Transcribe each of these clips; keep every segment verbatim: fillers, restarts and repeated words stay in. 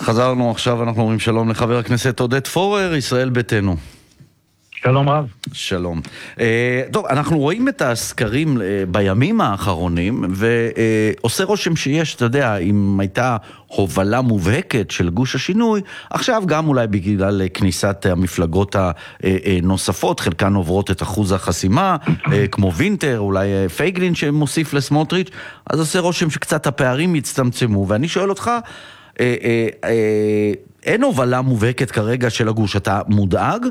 חזרנו עכשיו, אנחנו אומרים שלום לחבר הכנסת עודד פורר, ישראל ביתנו. שלום רב. שלום. אה, טוב, אנחנו רואים את הסקרים אה, בימים האחרונים, ועושה רושם שיש, אתה יודע, אם הייתה הובלה מובהקת של גוש השינוי, עכשיו גם אולי בגלל כניסת המפלגות הנוספות, חלקן עוברות את אחוז החסימה, אה, כמו וינטר, אולי אה, פייגלין שמוסיף לסמוטריץ', אז עושה רושם שקצת הפערים יצטמצמו, ואני שואל אותך, אה, אה, אה, אין הובלה מובהקת כרגע של הגוש, אתה מודאג?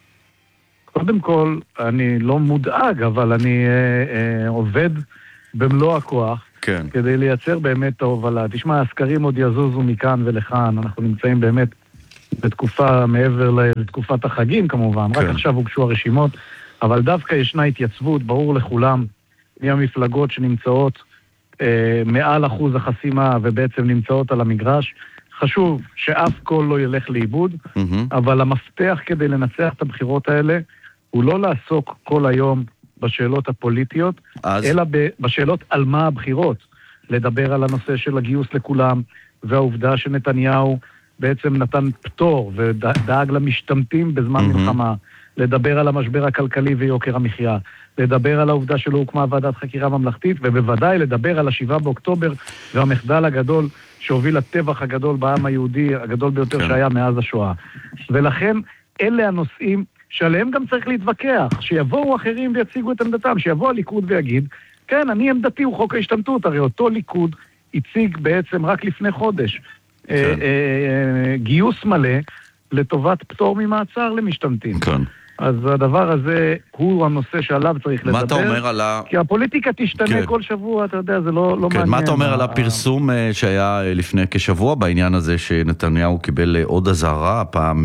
קודם כל, אני לא מודאג, אבל אני אה, אה, עובד במלוא הכוח, כן. כדי לייצר באמת את ההובלה. תשמע, הסקרים עוד יזוזו מכאן ולכאן, אנחנו נמצאים באמת בתקופה מעבר לתקופת החגים כמובן, כן. רק עכשיו הוגשו הרשימות, אבל דווקא ישנה התייצבות, ברור לכולם, מהמפלגות שנמצאות אה, מעל אחוז החסימה ובעצם נמצאות על המגרש, חשוב שאף קול לא ילך לאיבוד, mm-hmm. אבל המפתח כדי לנצח את הבחירות האלה, הוא לא לעסוק כל היום בשאלות הפוליטיות, אז... אלא בשאלות על מה הבחירות. לדבר על הנושא של הגיוס לכולם, והעובדה שנתניהו בעצם נתן פטור, ודאג למשתמטים בזמן mm-hmm. מלחמה, לדבר על המשבר הכלכלי ויוקר המחיה, לדבר על העובדה שלא הוקמה ועדת חקירה ממלכתית, ובוודאי לדבר על השבעה באוקטובר, והמחדל הגדול שהוביל לטבח הגדול בעם היהודי, הגדול ביותר כן. שהיה מאז השואה. ולכן אלה הנושאים שעליהם גם צריך להתווכח, שיבואו אחרים ויציגו את עמדתם, שיבוא הליכוד ויגיד, כן, אני עמדתי הוא חוק ההשתמטות, הרי אותו ליכוד הציג בעצם רק לפני חודש, כן. אה, אה, גיוס מלא לטובת פטור ממעצר למשתמטים. כן. אז הדבר הזה הוא הנושא שעליו צריך לדבר. מה אתה אומר על ה... כי הפוליטיקה תשתנה כן. כל שבוע, אתה יודע, זה לא, לא כן, מעניין. מה אתה אומר ה... על הפרסום שהיה לפני כשבוע בעניין הזה שנתניהו קיבל עוד הזהרה, הפעם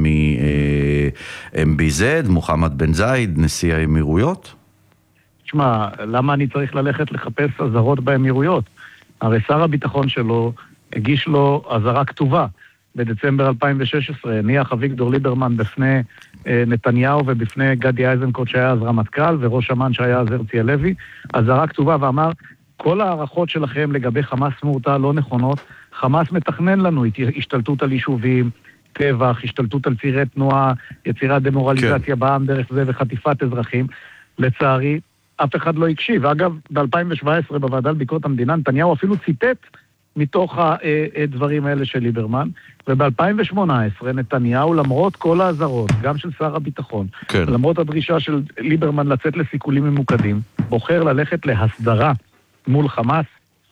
מ-אם בי זד, מוחמד בן זייד, נשיא האמירויות? תשמע, למה אני צריך ללכת לחפש הזהרות באמירויות? הרי שר הביטחון שלו הגיש לו הזהרה כתובה. בדצמבר אלפיים ושש עשרה, הניח אביגדור ליברמן בפני אה, נתניהו ובפני גדי איזנקוט שהיה אז רמטכ"ל, וראש אמ"ן שהיה אז הרצי הלוי, הזהרה כתובה ואמר, כל הערכות שלכם לגבי חמאס מורתע לא נכונות, חמאס מתכנן לנו השתלטות על יישובים, טבח, השתלטות על צירי תנועה, יצירת דמורליזציה כן. בעם דרך זה וחטיפת אזרחים. לצערי, אף אחד לא הקשיב. אגב, ב-אלפיים שבע עשרה בוועדה לביקורת המדינה, נתניהו אפילו ציטט מתוך הדברים האלה של ליברמן, וב-אלפיים שמונה עשרה נתניהו, למרות כל ההזרות, גם של שר הביטחון, כן. למרות הדרישה של ליברמן לצאת לסיכולים ממוקדים, בוחר ללכת להסדרה מול חמאס,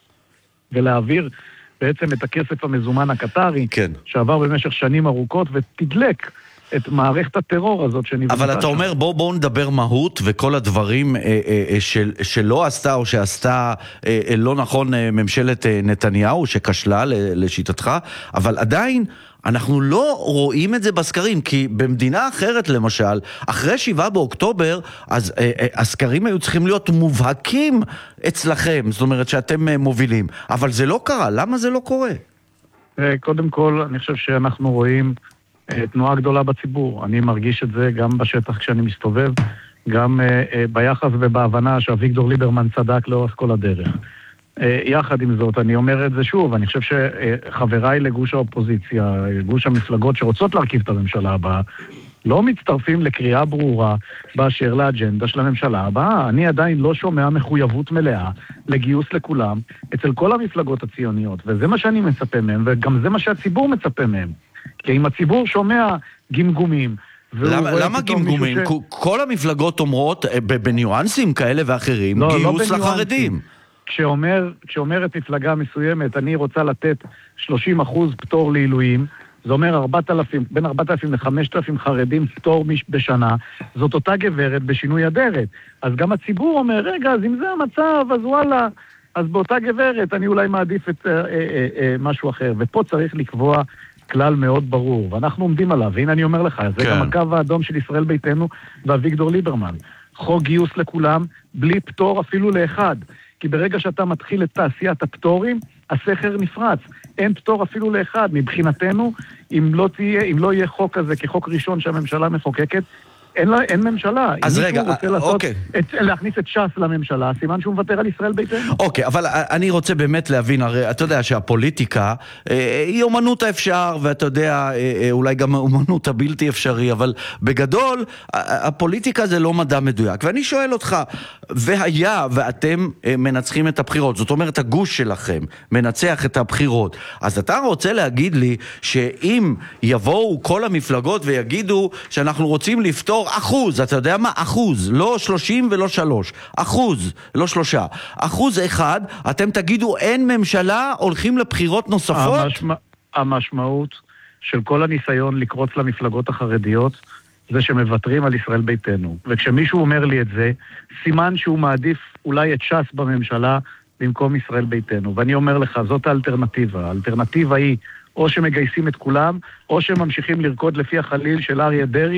ולהעביר בעצם את הכסף המזומן הקטרי, כן. שעבר במשך שנים ארוכות, ותדלק את מערכת הטרור הזאת שנבנתה. אבל אתה אומר, בואו בוא נדבר מהות, וכל הדברים אה, אה, של, שלא עשתה או שעשתה אה, לא נכון אה, ממשלת אה, נתניהו, שכשלה לשיטתך, אבל עדיין אנחנו לא רואים את זה בסקרים, כי במדינה אחרת למשל, אחרי שבעה באוקטובר, אז אה, אה, הסקרים היו צריכים להיות מובהקים אצלכם, זאת אומרת שאתם אה, מובילים, אבל זה לא קרה, למה זה לא קורה? אה, קודם כל, אני חושב שאנחנו רואים תנועה גדולה בציבור. אני מרגיש את זה גם בשטח כשאני מסתובב, גם uh, uh, ביחס ובהבנה שאביגדור ליברמן צדק לאורך כל הדרך. Uh, יחד עם זאת, אני אומר את זה שוב, אני חושב שחבריי לגוש האופוזיציה, גוש המפלגות שרוצות להרכיב את הממשלה הבאה, לא מצטרפים לקריאה ברורה באשר לאג'נדה של הממשלה הבאה. אני עדיין לא שומע מחויבות מלאה לגיוס לכולם אצל כל המפלגות הציוניות, וזה מה שאני מצפה מהם, וגם זה מה שהציבור מצפה מהם. כי אם הציבור שומע גמגומים... למה, למה גמגומים? ש... כל המפלגות אומרות בניואנסים כאלה ואחרים, לא, גיוס לא לחרדים. כשאומר, כשאומרת מפלגה מסוימת, אני רוצה לתת שלושים אחוז פטור לעילויים, זה אומר ארבעת אלפים, בין ארבעת אלפים לחמשת אלפים חרדים פטור בשנה, זאת אותה גברת בשינוי אדרת. אז גם הציבור אומר, רגע, אז אם זה המצב, אז וואלה, אז באותה גברת אני אולי מעדיף את אה, אה, אה, משהו אחר. ופה צריך לקבוע כלל מאוד ברור, ואנחנו עומדים עליו, והנה אני אומר לך, זה גם הקו האדום של ישראל ביתנו ואביגדור ליברמן. חוק גיוס לכולם, בלי פטור אפילו לאחד. כי ברגע שאתה מתחיל את תעשיית הפטורים, הסכר נפרץ. אין פטור אפילו לאחד. מבחינתנו, אם לא תהיה, אם לא יהיה חוק הזה כחוק ראשון שהממשלה מחוקקת, אין, לה, אין ממשלה. אז אם רגע, מישהו רוצה לעשות, אוקיי. את, להכניס את ש"ס לממשלה, סימן שהוא מוותר על ישראל ביתנו. אוקיי, אבל אני רוצה באמת להבין, הרי אתה יודע שהפוליטיקה אה, היא אומנות האפשר, ואתה יודע, אה, אולי גם אומנות הבלתי אפשרי, אבל בגדול, הפוליטיקה זה לא מדע מדויק. ואני שואל אותך, והיה ואתם אה, מנצחים את הבחירות, זאת אומרת הגוש שלכם מנצח את הבחירות, אז אתה רוצה להגיד לי שאם יבואו כל המפלגות ויגידו שאנחנו רוצים לפתור אחוז, אתה יודע מה? אחוז, לא שלושים ולא שלוש, אחוז, לא שלושה, אחוז אחד, אתם תגידו אין ממשלה, הולכים לבחירות נוספות? המשמע, המשמעות של כל הניסיון לקרוץ למפלגות החרדיות זה שמוותרים על ישראל ביתנו. וכשמישהו אומר לי את זה, סימן שהוא מעדיף אולי את ש"ס בממשלה במקום ישראל ביתנו. ואני אומר לך, זאת האלטרנטיבה. האלטרנטיבה היא או שמגייסים את כולם, או שממשיכים לרקוד לפי החליל של אריה דרעי,